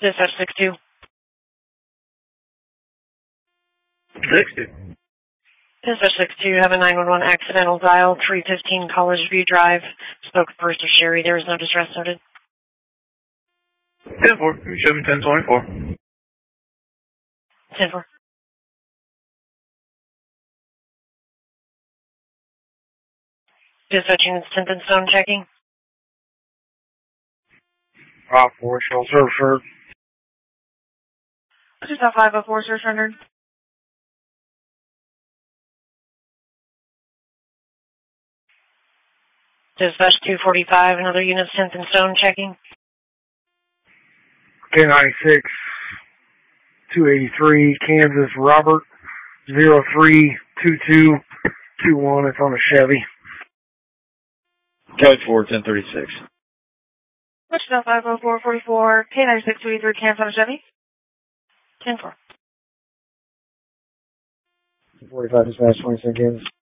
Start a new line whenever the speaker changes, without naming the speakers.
Dispatch 6-2.
6-2.
Dispatch 6-2, have a 911 accidental dial, 315 College View Drive. Spoke with Brewster Sherry. There is no distress noted.
10-4. You show me 10-24.
10-4. Dispatch units 10th and Stone checking.
5-4, shall serve, sir.
Just a 504, sir, surrendered. Dispatch 245, another unit 10th and Stone checking.
K96, 283, Kansas, Robert, 032221. It's on a Chevy.
Code 4, 1036.
Wichita 50444, K96 283, Kansas on a Chevy. 10-4.
45 dispatch 26 Kansas.